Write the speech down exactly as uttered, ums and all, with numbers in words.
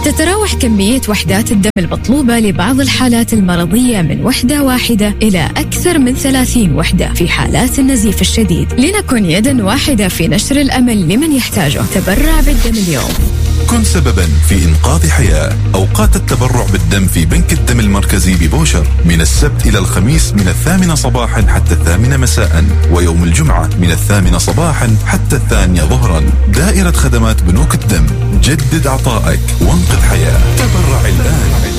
تتراوح كمية وحدات الدم المطلوبة لبعض الحالات المرضية من وحدة واحدة إلى أكثر من ثلاثين وحدة في حالات النزيف الشديد. لنكن يدا واحدة في نشر الأمل لمن يحتاجه. تبرع بالدم اليوم. كن سببا في إنقاذ حياة. أوقات التبرع بالدم في بنك الدم المركزي ببوشر من السبت إلى الخميس من الثامنة صباحا حتى الثامنة مساء، ويوم الجمعة من الثامنة صباحا حتى الثانية ظهرا. دائرة خدمات بنوك الدم، جدد عطائك وانقذ حياة. تبرع الآن.